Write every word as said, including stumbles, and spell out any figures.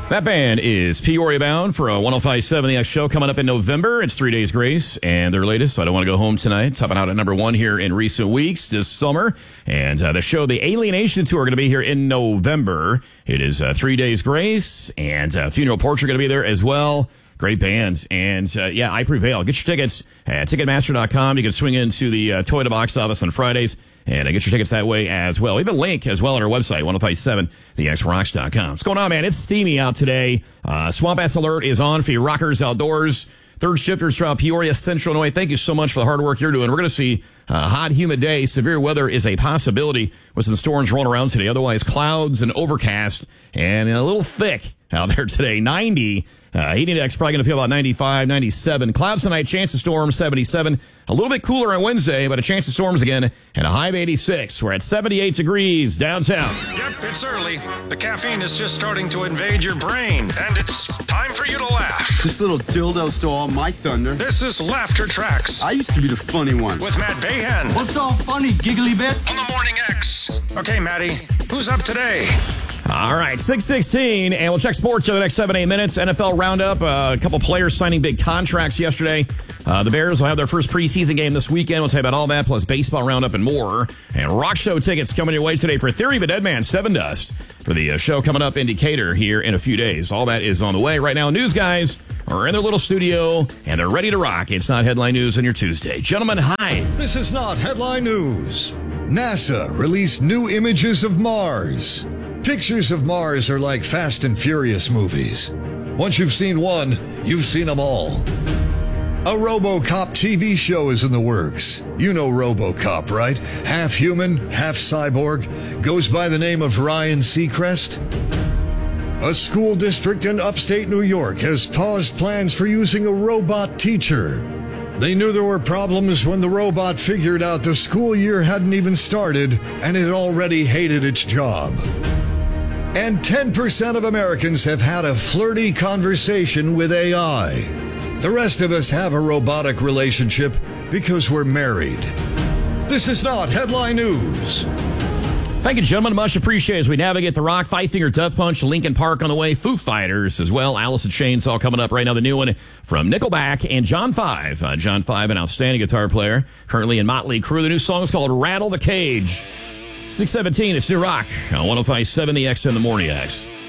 That band is Peoria Bound for a one oh five point seven The X show coming up in November. It's Three Days Grace and their latest, I Don't Want to Go Home Tonight, topping out at number one here in recent weeks this summer. And uh, the show, the Alienation Tour, are going to be here in November. It is uh, Three Days Grace, and uh, Funeral Porch are going to be there as well. Great band. And, uh, yeah, I Prevail. Get your tickets at Ticketmaster dot com. You can swing into the uh, Toyota box office on Fridays and uh, get your tickets that way as well. We have a link as well on our website, ten fifty-seven the x rocks dot com. What's going on, man? It's steamy out today. Uh, Swamp Ass Alert is on for you rockers outdoors. Third shifters throughout Peoria, Central Illinois. Thank you so much for the hard work you're doing. We're going to see a hot, humid day. Severe weather is a possibility with some storms rolling around today. Otherwise, clouds and overcast and a little thick out there today. ninety. Uh, heating index probably going to feel about ninety-five, ninety-seven. Clouds tonight, chance of storms, seventy-seven. A little bit cooler on Wednesday, but a chance of storms again, and a high of eighty-six. We're at seventy-eight degrees downtown. Yep, it's early. The caffeine is just starting to invade your brain, and it's time for you to laugh. This little dildo stole all my thunder. This is Laughter Tracks. I used to be the funny one. With Matt Bayhan. What's so funny, giggly bits? On the Morning X. Okay, Matty, who's up today? All right, six sixteen, and we'll check sports in the next seven, eight minutes. N F L roundup, uh, a couple players signing big contracts yesterday. Uh, the Bears will have their first preseason game this weekend. We'll tell you about all that, plus baseball roundup and more. And rock show tickets coming your way today for Theory of a Dead Man, Seven Dust, for the uh, show coming up in Decatur here in a few days. All that is on the way. Right now, news guys are in their little studio, and they're ready to rock. It's not headline news on your Tuesday. Gentlemen, hi. This is not headline news. NASA released new images of Mars. Pictures of Mars are like Fast and Furious movies. Once you've seen one, you've seen them all. A RoboCop T V show is in the works. You know RoboCop, right? Half human, half cyborg. Goes by the name of Ryan Seacrest. A school district in upstate New York has paused plans for using a robot teacher. They knew there were problems when the robot figured out the school year hadn't even started and it already hated its job. And ten percent of Americans have had a flirty conversation with A I. The rest of us have a robotic relationship because we're married. This is not headline news. Thank you, gentlemen. Much appreciated as we navigate the rock. Five Finger Death Punch, Linkin Park on the way. Foo Fighters as well. Alice in Chains all coming up right now. The new one from Nickelback and John Five. Uh, John Five, an outstanding guitar player, currently in Motley Crue. The new song is called Rattle the Cage. six seventeen, it's New Rock on one oh five point seven The X in the Morning X.